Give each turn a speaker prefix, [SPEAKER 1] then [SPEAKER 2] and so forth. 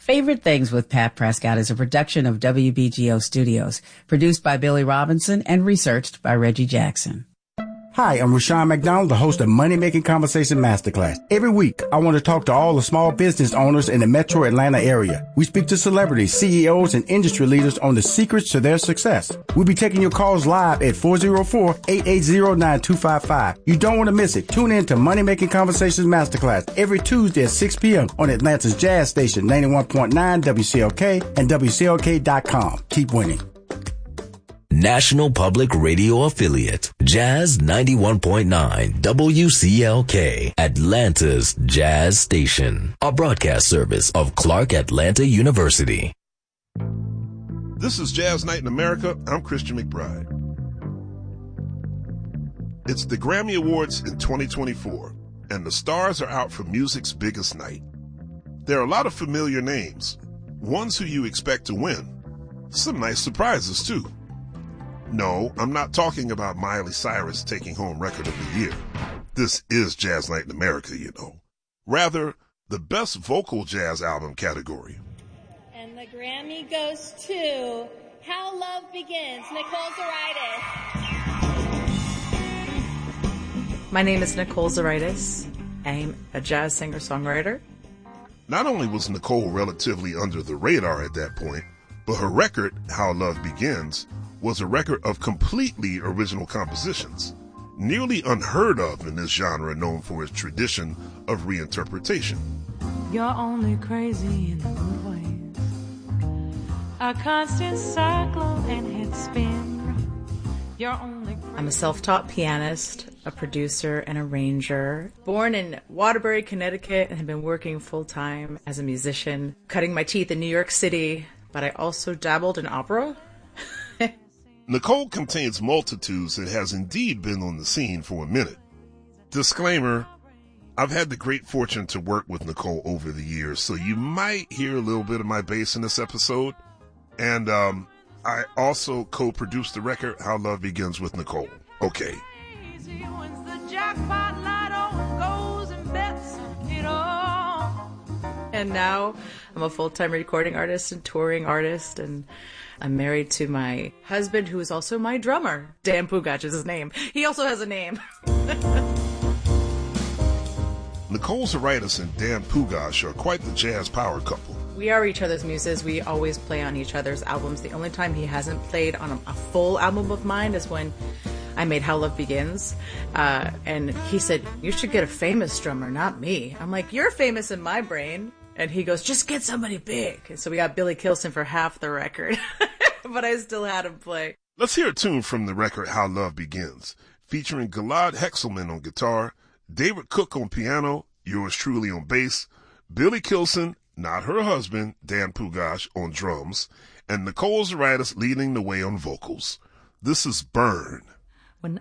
[SPEAKER 1] Favorite Things with Pat Prescott is a production of WBGO Studios, produced by Billy Robinson and researched by Reggie Jackson.
[SPEAKER 2] Hi, I'm Rashawn McDonald, the host of Money Making Conversation Masterclass. Every week, I want to talk to all the small business owners in the metro Atlanta area. We speak to celebrities, CEOs, and industry leaders on the secrets to their success. We'll be taking your calls live at 404-880-9255. You don't want to miss it. Tune in to Money Making Conversations Masterclass every Tuesday at 6 p.m. on Atlanta's Jazz Station, 91.9 WCLK and WCLK.com. Keep winning.
[SPEAKER 3] National Public Radio affiliate, Jazz 91.9 WCLK, Atlanta's Jazz Station, a broadcast service of Clark Atlanta University.
[SPEAKER 4] This is Jazz Night in America. I'm Christian McBride. It's the Grammy Awards in 2024, and the stars are out for music's biggest night. There are a lot of familiar names, ones who you expect to win. Some nice surprises, too. No, I'm not talking about Miley Cyrus taking home Record of the Year. This is Jazz Night in America, you know. Rather, the Best Vocal Jazz Album category.
[SPEAKER 5] And the Grammy goes to How Love Begins, Nicole Zaritis.
[SPEAKER 6] My name is Nicole Zaritis. I'm a jazz singer-songwriter.
[SPEAKER 4] Not only was Nicole relatively under the radar at that point, but her record, How Love Begins, was a record of completely original compositions, nearly unheard of in this genre known for its tradition of reinterpretation.
[SPEAKER 7] You're only crazy in the good ways, a constant cycle and head spin. You're only crazy.
[SPEAKER 6] I'm a self-taught pianist, a producer, and arranger. Born in Waterbury, Connecticut, and have been working full-time as a musician, cutting my teeth in New York City, but I also dabbled in opera.
[SPEAKER 4] Nicole contains multitudes and has indeed been on the scene for a minute. Disclaimer, I've had the great fortune to work with Nicole over the years, so you might hear a little bit of my bass in this episode. And I also co-produced the record, How Love Begins with Nicole. Okay.
[SPEAKER 6] And now I'm a full-time recording artist and touring artist, and I'm married to my husband, who is also my drummer. Dan Pugach is his name. He also has a name.
[SPEAKER 4] Nicole Zaritis and Dan Pugach are quite the jazz power couple.
[SPEAKER 6] We are each other's muses. We always play on each other's albums. The only time he hasn't played on a full album of mine is when I made How Love Begins. And he said, you should get a famous drummer, not me. I'm like, you're famous in my brain. And he goes, just get somebody big. And so we got Billy Kilson for half the record. But I still had him play.
[SPEAKER 4] Let's hear a tune from the record How Love Begins, featuring Gilad Hexelman on guitar, David Cook on piano, yours truly on bass, Billy Kilson, not her husband, Dan Pugach, on drums, and Nicole Zaritis leading the way on vocals. This is Burn.